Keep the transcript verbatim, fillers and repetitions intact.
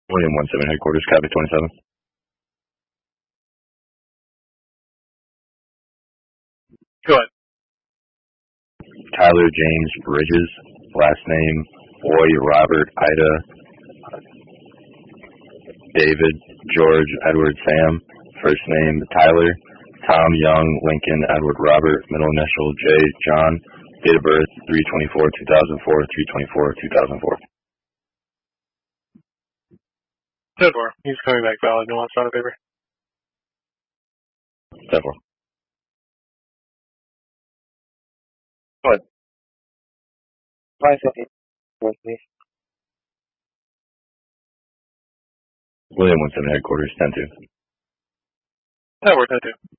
William one seven headquarters, copy twenty-seven. Go ahead. Tyler James Bridges, last name Boy Robert Ida David George Edward Sam, first name Tyler, Tom Young Lincoln Edward Robert, middle initial J John, date of birth three twenty-four two thousand four, three twenty-four two thousand four. ten four. He's coming back valid. No wants on a paper. ten four. Go ahead. five fifty. Please. William one seven headquarters, ten two. That worked, ten two.